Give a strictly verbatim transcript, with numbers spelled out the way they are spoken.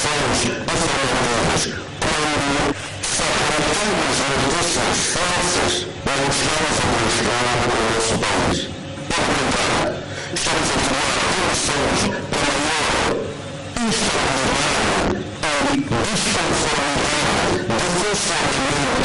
ações afirmativas, quando sacramentamos notícias falsas, nós estamos a buscar o nosso país. Pelo contrário, estamos a tomar condições para maior instabilidade e desconformidade do funcionamento